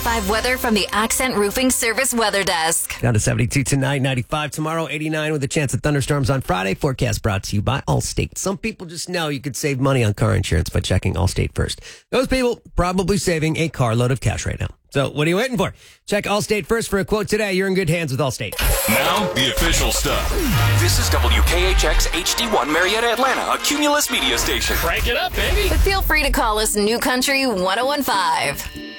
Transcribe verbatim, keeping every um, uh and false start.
Five weather from the Accent Roofing Service Weather Desk. Down to seventy-two tonight, ninety-five tomorrow, eighty-nine with a chance of thunderstorms on Friday. Forecast brought to you by Allstate. Some people just know you could save money on car insurance by checking Allstate first. Those people probably saving a carload of cash right now. So what are you waiting for? Check Allstate first for a quote today. You're in good hands with Allstate. Now, the official stuff. This is W K H X H D one Marietta, Atlanta, a Cumulus media station. Crank it up, baby. But feel free to call us New Country ten fifteen.